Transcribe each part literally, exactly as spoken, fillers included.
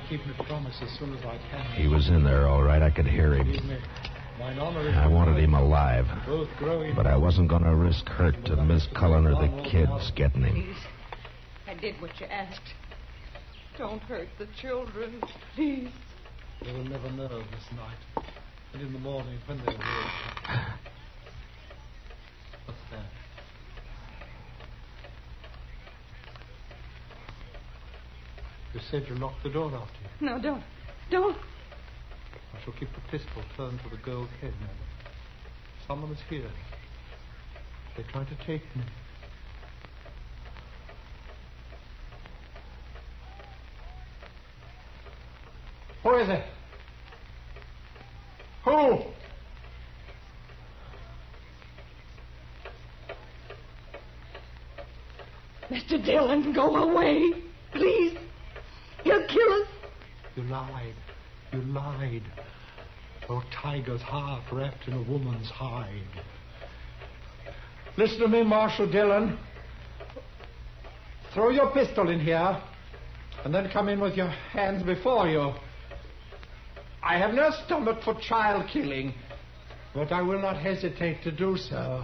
keep my promise as soon as I can. He was in there, all right. I could hear him. I wanted him alive. But I wasn't going to risk hurt to Miss Cullen or the kids getting him. Please. I did what you asked. Don't hurt the children, please. They will never know this night. And in the morning, when they wake. What's that? You said you locked the door after you. No, don't. Don't. I shall keep the pistol turned to the girl's head, madam. Someone is here. They try to take me. Who is it? Who? Mister Dillon, go away. Please. He'll kill us. You lied. You lied. Oh, tiger's heart wrapped in a woman's hide. Listen to me, Marshal Dillon. Throw your pistol in here, and then come in with your hands before you. I have no stomach for child killing, but I will not hesitate to do so.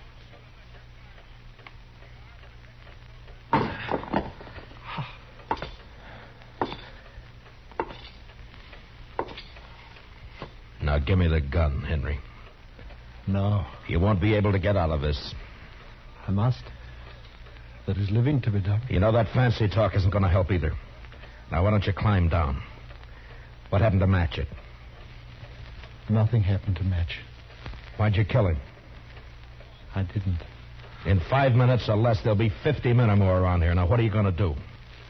Now give me the gun, Henry. No. You won't be able to get out of this. I must. There is living to be done. You know that fancy talk isn't going to help either. Now why don't you climb down? What happened to Matchett? Nothing happened to Match. Why'd you kill him? I didn't. In five minutes or less, there'll be fifty men or more around here. Now, what are you going to do?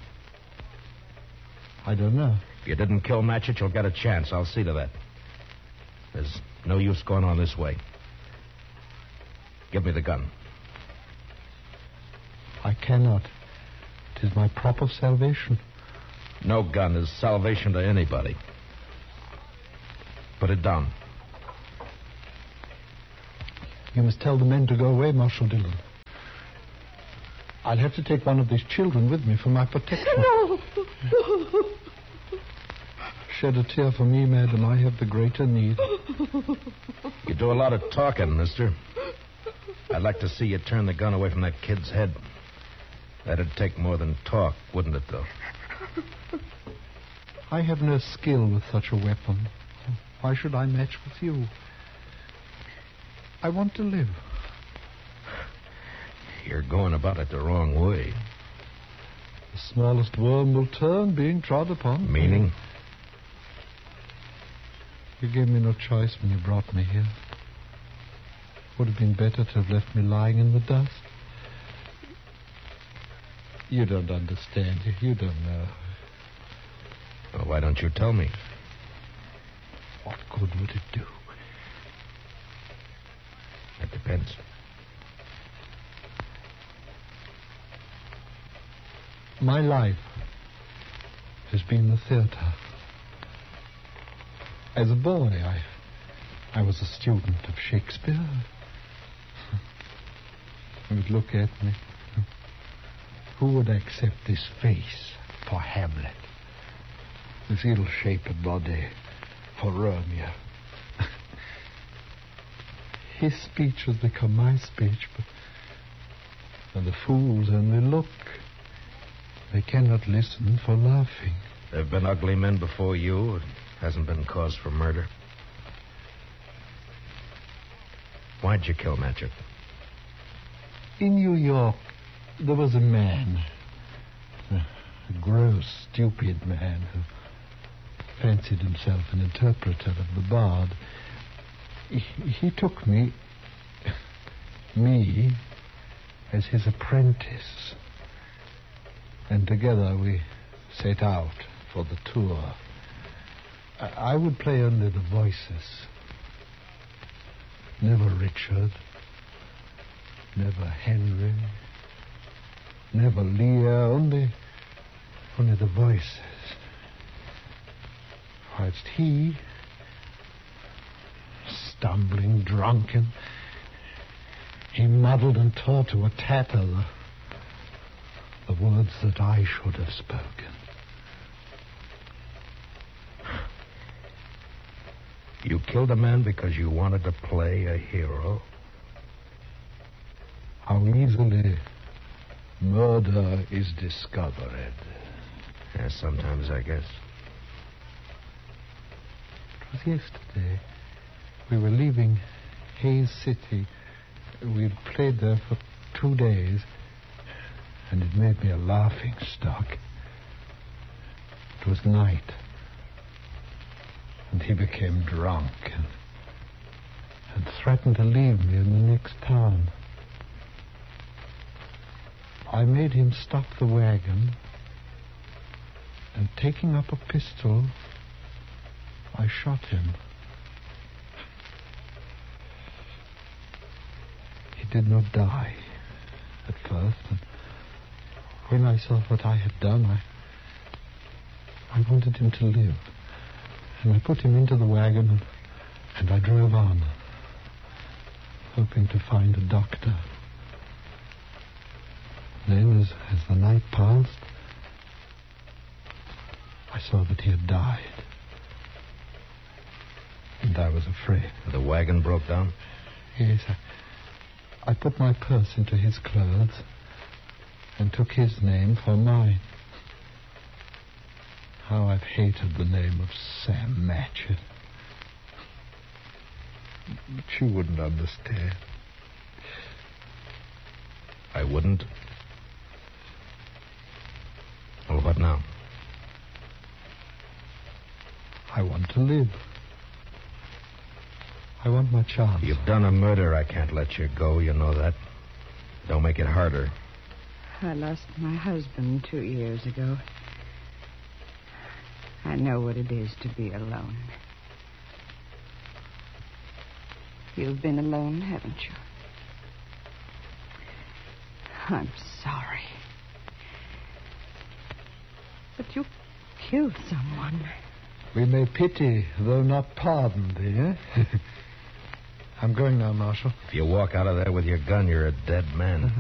I don't know. If you didn't kill Matchett, you'll get a chance. I'll see to that. There's no use going on this way. Give me the gun. I cannot. It is my prop of salvation. No gun is salvation to anybody. Put it down. You must tell the men to go away, Marshal Dillon. I'll have to take one of these children with me for my protection. No. Shed a tear for me, madam. I have the greater need. You do a lot of talking, mister. I'd like to see you turn the gun away from that kid's head. That'd take more than talk, wouldn't it, though? I have no skill with such a weapon. Why should I match with you? I want to live. You're going about it the wrong way. The smallest worm will turn, being trod upon. Meaning? You gave me no choice when you brought me here. Would have been better to have left me lying in the dust. You don't understand. You don't know. Well, why don't you tell me? What good would it do? That depends. My life has been the theater. As a boy, I, I was a student of Shakespeare. You would look at me. Who would accept this face for Hamlet? This ill-shaped body for Romeo? His speech has become my speech, but and the fools only look. They cannot listen for laughing. There have been ugly men before you. It hasn't been cause for murder. Why'd you kill Matchett? In New York, there was a man, a gross, stupid man who fancied himself an interpreter of the bard. He, he took me, me, as his apprentice. And together we set out for the tour. I, I would play only the voices. Never Richard. Never Henry. Never Lear. Only, only the voices. Whilst he, stumbling, drunken, he muddled and tore to a tatter the, the words that I should have spoken. You killed a man because you wanted to play a hero? How easily murder is discovered. Yeah, sometimes, I guess. It was yesterday. We were leaving Hayes City. We'd played there for two days, and it made me a laughing stock. It was night, and he became drunk and, and threatened to leave me in the next town. I made him stop the wagon, and taking up a pistol, I shot him. He did not die at first, and when I saw what I had done, I, I wanted him to live. And I put him into the wagon, and, and I drove on, hoping to find a doctor. Then, as, as the night passed, I saw that he had died. And I was afraid. The wagon broke down? Yes, I, I put my purse into his clothes and took his name for mine. How I've hated the name of Sam Matchett. But you wouldn't understand. I wouldn't? Well, what now? I want to live. I want my chance. You've done a murder. I can't let you go. You know that. Don't make it harder. I lost my husband two years ago. I know what it is to be alone. You've been alone, haven't you? I'm sorry. But you killed someone. We may pity, though not pardon thee, eh? I'm going now, Marshal. If you walk out of there with your gun, you're a dead man.